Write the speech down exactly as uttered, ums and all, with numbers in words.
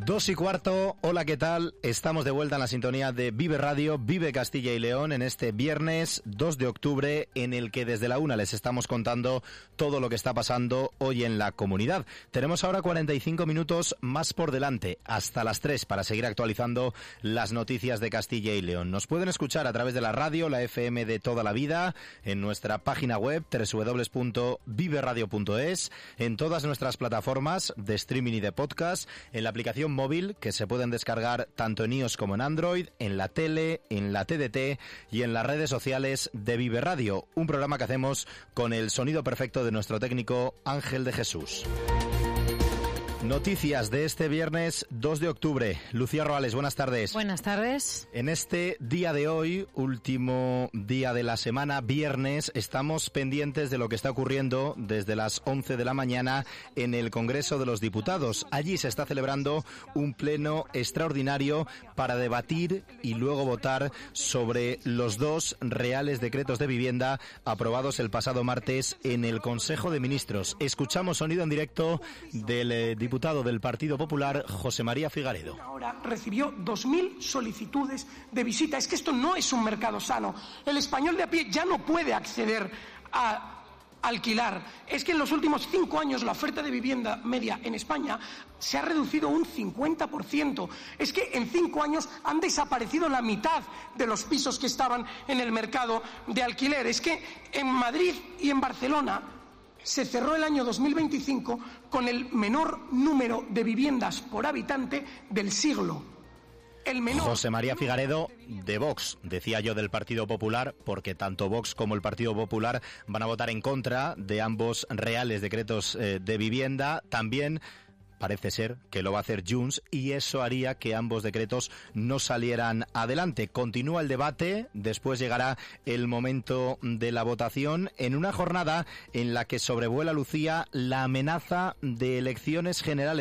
Dos y cuarto, hola, ¿qué tal? Estamos de vuelta en la sintonía de Vive Radio, Vive Castilla y León, en este viernes dos de octubre, en el que desde la una les estamos contando todo lo que está pasando hoy en la comunidad. Tenemos ahora cuarenta y cinco minutos más por delante, hasta las tres, para seguir actualizando las noticias de Castilla y León. Nos pueden escuchar a través de la radio, la F M de toda la vida, en nuestra página web, doble u doble u doble u punto vive radio punto es, en todas nuestras plataformas de streaming y de podcast, en la aplicación móvil que se pueden descargar tanto en iOS como en Android, en la tele, en la T D T y en las redes sociales de Vive Radio, un programa que hacemos con el sonido perfecto de nuestro técnico Ángel de Jesús. Noticias de este viernes dos de octubre. Lucía Roales, buenas tardes. Buenas tardes. En este día de hoy, último día de la semana, viernes, estamos pendientes de lo que está ocurriendo desde las once de la mañana en el Congreso de los Diputados. Allí se está celebrando un pleno extraordinario para debatir y luego votar sobre los dos reales decretos de vivienda aprobados el pasado martes en el Consejo de Ministros. Escuchamos sonido en directo del eh, diputado del Partido Popular, José María Figaredo. Ahora recibió dos mil solicitudes de visita. Es que esto no es un mercado sano. El español de a pie ya no puede acceder a alquilar. Es que en los últimos cinco años la oferta de vivienda media en España se ha reducido un cincuenta por ciento. Es que en cinco años han desaparecido la mitad de los pisos que estaban en el mercado de alquiler. Es que en Madrid y en Barcelona se cerró el año dos mil veinticinco con el menor número de viviendas por habitante del siglo. El menor... José María Figaredo, de Vox, decía yo del Partido Popular, porque tanto Vox como el Partido Popular van a votar en contra de ambos reales decretos eh, de vivienda. También parece ser que lo va a hacer Junts y eso haría que ambos decretos no salieran adelante. Continúa el debate, después llegará el momento de la votación en una jornada en la que sobrevuela, Lucía, la amenaza de elecciones generales